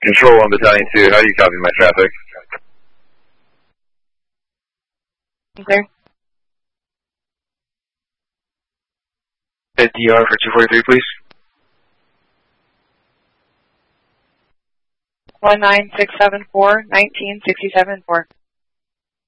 Control 1 Battalion 2, how do you copy my traffic? Clear. Hit DR for 243, please. 19674, 1967 4.